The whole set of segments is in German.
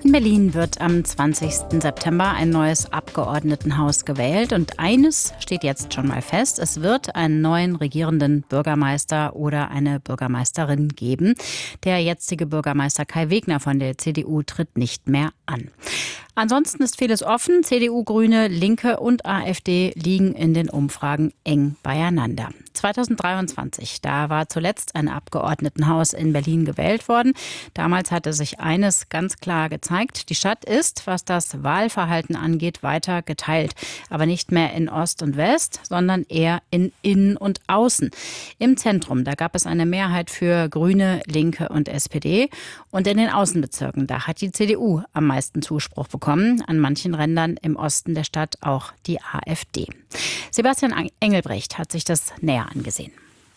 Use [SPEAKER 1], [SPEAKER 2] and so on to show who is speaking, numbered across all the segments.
[SPEAKER 1] In Berlin wird am 20. September ein neues Abgeordnetenhaus gewählt und eines steht jetzt schon mal fest: Es wird einen neuen regierenden Bürgermeister oder eine Bürgermeisterin geben. Der jetzige Bürgermeister Kai Wegner von der CDU tritt nicht mehr an. Ansonsten ist vieles offen. CDU, Grüne, Linke und AfD liegen in den Umfragen eng beieinander. 2023, da war zuletzt ein Abgeordnetenhaus in Berlin gewählt worden. Damals hatte sich eines ganz klar gezeigt: Die Stadt ist, was das Wahlverhalten angeht, weiter geteilt. Aber nicht mehr in Ost und West, sondern eher in Innen und Außen. Im Zentrum, da gab es eine Mehrheit für Grüne, Linke und SPD. Und in den Außenbezirken, da hat die CDU am meisten Zuspruch bekommen. An manchen Rändern im Osten der Stadt auch die AfD. Sebastian Engelbrecht hat sich das näher angesehen.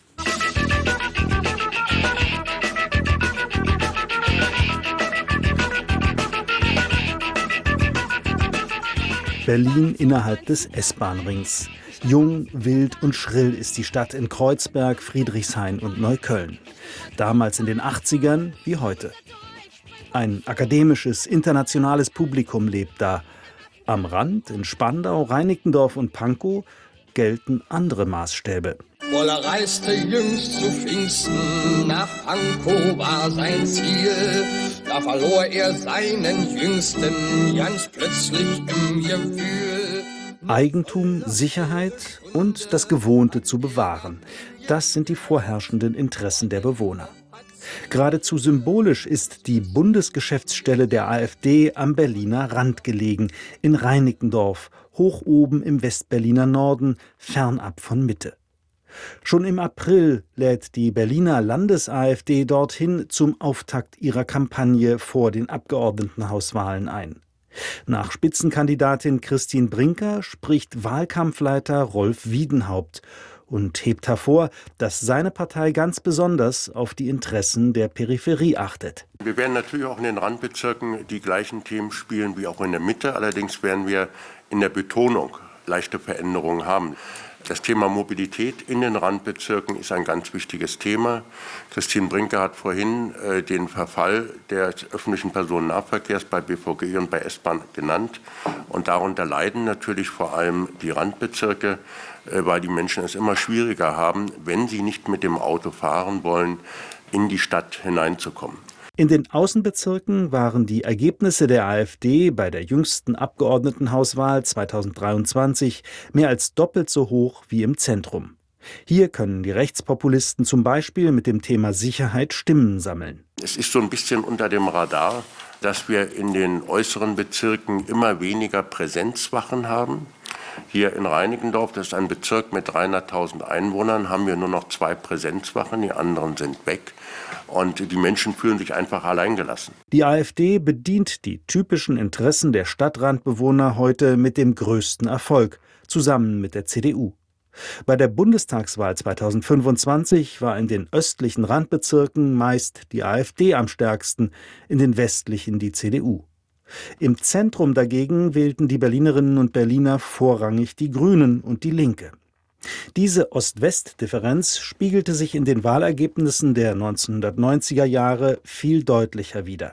[SPEAKER 2] Berlin innerhalb des S-Bahn-Rings. Jung, wild und schrill ist die Stadt in Kreuzberg, Friedrichshain und Neukölln. Damals in den 80ern wie heute. Ein akademisches, internationales Publikum lebt da. Am Rand in Spandau, Reinickendorf und Pankow gelten andere Maßstäbe.
[SPEAKER 3] Wolle reiste jüngst zu Pfingsten, nach Pankow war sein Ziel. Da verlor er seinen Jüngsten ganz plötzlich im Gewühl.
[SPEAKER 2] Eigentum, Sicherheit und das Gewohnte zu bewahren. Das sind die vorherrschenden Interessen der Bewohner. Geradezu symbolisch ist die Bundesgeschäftsstelle der AfD am Berliner Rand gelegen, in Reinickendorf, hoch oben im Westberliner Norden, fernab von Mitte. Schon im April lädt die Berliner Landes-AfD dorthin zum Auftakt ihrer Kampagne vor den Abgeordnetenhauswahlen ein. Nach Spitzenkandidatin Christine Brinker spricht Wahlkampfleiter Rolf Wiedenhaupt und hebt hervor, dass seine Partei ganz besonders auf die Interessen der Peripherie achtet.
[SPEAKER 4] Wir werden natürlich auch in den Randbezirken die gleichen Themen spielen wie auch in der Mitte. Allerdings werden wir in der Betonung leichte Veränderungen haben. Das Thema Mobilität in den Randbezirken ist ein ganz wichtiges Thema. Christine Brinker hat vorhin den Verfall des öffentlichen Personennahverkehrs bei BVG und bei S-Bahn genannt. Und darunter leiden natürlich vor allem die Randbezirke, weil die Menschen es immer schwieriger haben, wenn sie nicht mit dem Auto fahren wollen, in die Stadt hineinzukommen.
[SPEAKER 2] In den Außenbezirken waren die Ergebnisse der AfD bei der jüngsten Abgeordnetenhauswahl 2023 mehr als doppelt so hoch wie im Zentrum. Hier können die Rechtspopulisten zum Beispiel mit dem Thema Sicherheit Stimmen sammeln.
[SPEAKER 4] Es ist so ein bisschen unter dem Radar, dass wir in den äußeren Bezirken immer weniger Präsenzwachen haben. Hier in Reinickendorf, das ist ein Bezirk mit 300.000 Einwohnern, haben wir nur noch 2 Präsenzwachen, die anderen sind weg. Und die Menschen fühlen sich einfach alleingelassen.
[SPEAKER 2] Die AfD bedient die typischen Interessen der Stadtrandbewohner heute mit dem größten Erfolg, zusammen mit der CDU. Bei der Bundestagswahl 2025 war in den östlichen Randbezirken meist die AfD am stärksten, in den westlichen die CDU. Im Zentrum dagegen wählten die Berlinerinnen und Berliner vorrangig die Grünen und die Linke. Diese Ost-West-Differenz spiegelte sich in den Wahlergebnissen der 1990er Jahre viel deutlicher wider.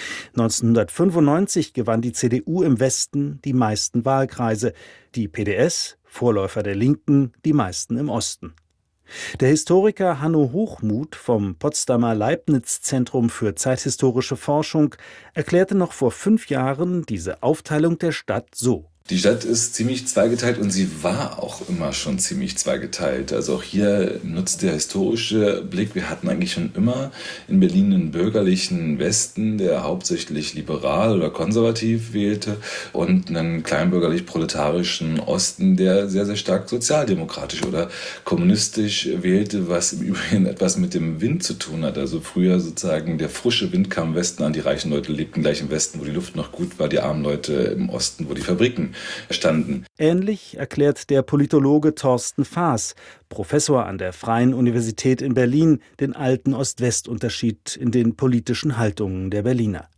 [SPEAKER 2] 1995 gewann die CDU im Westen die meisten Wahlkreise, die PDS, Vorläufer der Linken, die meisten im Osten. Der Historiker Hanno Hochmuth vom Potsdamer Leibniz-Zentrum für zeithistorische Forschung erklärte noch vor 5 Jahren diese Aufteilung der Stadt so.
[SPEAKER 5] Die Stadt ist ziemlich zweigeteilt und sie war auch immer schon ziemlich zweigeteilt. Also auch hier nutzt der historische Blick. Wir hatten eigentlich schon immer in Berlin einen bürgerlichen Westen, der hauptsächlich liberal oder konservativ wählte, und einen kleinbürgerlich-proletarischen Osten, der sehr, sehr stark sozialdemokratisch oder kommunistisch wählte, was im Übrigen etwas mit dem Wind zu tun hat. Also früher sozusagen der frische Wind kam im Westen an, die reichen Leute lebten gleich im Westen, wo die Luft noch gut war, die armen Leute im Osten, wo die Fabriken standen.
[SPEAKER 2] Ähnlich erklärt der Politologe Thorsten Faas, Professor an der Freien Universität in Berlin, den alten Ost-West-Unterschied in den politischen Haltungen der Berliner.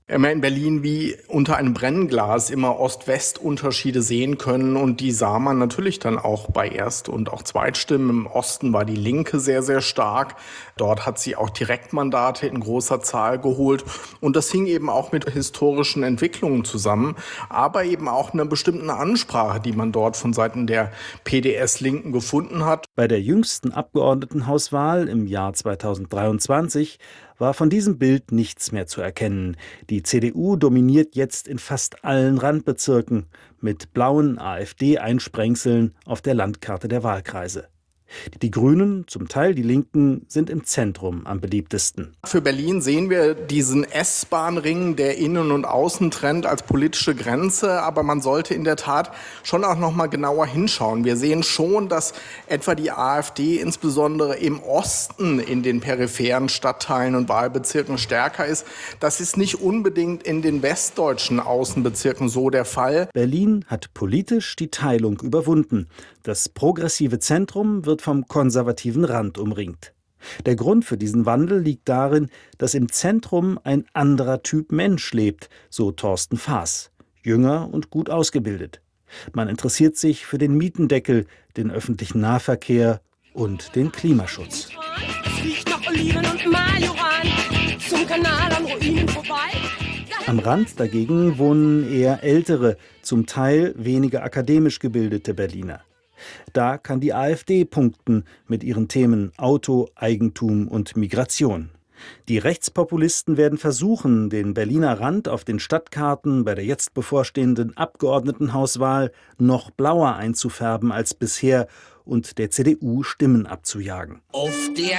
[SPEAKER 6] Immer in Berlin wie unter einem Brennglas immer Ost-West-Unterschiede sehen können, und die sah man natürlich dann auch bei Erst- und auch Zweitstimmen. Im Osten war die Linke sehr, sehr stark. Dort hat sie auch Direktmandate in großer Zahl geholt, und das hing eben auch mit historischen Entwicklungen zusammen, aber eben auch einer bestimmten Ansprache, die man dort von Seiten der PDS-Linken gefunden hat.
[SPEAKER 2] Bei der jüngsten Abgeordnetenhauswahl im Jahr 2023 war von diesem Bild nichts mehr zu erkennen. Die CDU dominiert jetzt in fast allen Randbezirken mit blauen AfD-Einsprengseln auf der Landkarte der Wahlkreise. Die Grünen, zum Teil die Linken, sind im Zentrum am beliebtesten.
[SPEAKER 6] Für Berlin sehen wir diesen S-Bahn-Ring, der Innen- und Außentrend, als politische Grenze. Aber man sollte in der Tat schon auch noch mal genauer hinschauen. Wir sehen schon, dass etwa die AfD insbesondere im Osten in den peripheren Stadtteilen und Wahlbezirken stärker ist. Das ist nicht unbedingt in den westdeutschen Außenbezirken so der Fall.
[SPEAKER 2] Berlin hat politisch die Teilung überwunden. Das progressive Zentrum wird vom konservativen Rand umringt. Der Grund für diesen Wandel liegt darin, dass im Zentrum ein anderer Typ Mensch lebt, so Thorsten Faas. Jünger und gut ausgebildet. Man interessiert sich für den Mietendeckel, den öffentlichen Nahverkehr und den Klimaschutz.
[SPEAKER 7] Es riecht nach Oliven und Majoran, zum Kanal an Ruinen vorbei.
[SPEAKER 2] Am Rand dagegen wohnen eher ältere, zum Teil weniger akademisch gebildete Berliner. Da kann die AfD punkten mit ihren Themen Auto, Eigentum und Migration. Die Rechtspopulisten werden versuchen, den Berliner Rand auf den Stadtkarten bei der jetzt bevorstehenden Abgeordnetenhauswahl noch blauer einzufärben als bisher und der CDU Stimmen abzujagen.
[SPEAKER 3] Auf der